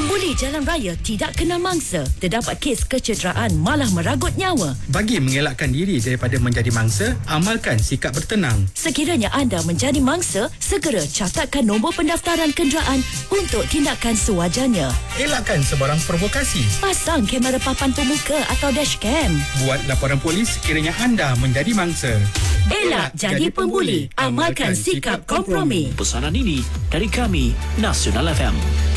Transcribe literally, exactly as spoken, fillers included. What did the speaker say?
Pembuli jalan raya tidak kenal mangsa, terdapat kes kecederaan malah meragut nyawa. Bagi mengelakkan diri daripada menjadi mangsa, amalkan sikap bertenang. Sekiranya anda menjadi mangsa, segera catatkan nombor pendaftaran kenderaan untuk tindakan sewajarnya. Elakkan sebarang provokasi. Pasang kamera papan pemuka atau dashcam. Buat laporan polis sekiranya anda menjadi mangsa. Elak jadi pembuli, amalkan sikap kompromi. Pesanan ini dari kami, Nasional F M.